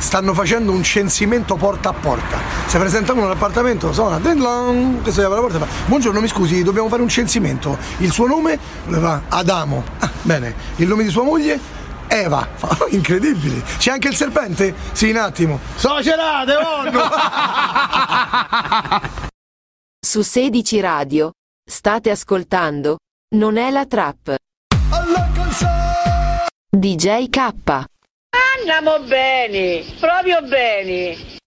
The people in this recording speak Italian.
stanno facendo un censimento porta a porta. Si presentano all'appartamento, suona, che si apre la porta e fa: buongiorno, mi scusi, dobbiamo fare un censimento. Il suo nome? Va, Adamo. Ah, bene. Il nome di sua moglie? Eva. Incredibili. C'è anche il serpente? Sì, un attimo. Socerate, onno! Su 16 Radio state ascoltando Non è la trap. DJ K. Andiamo bene, proprio bene.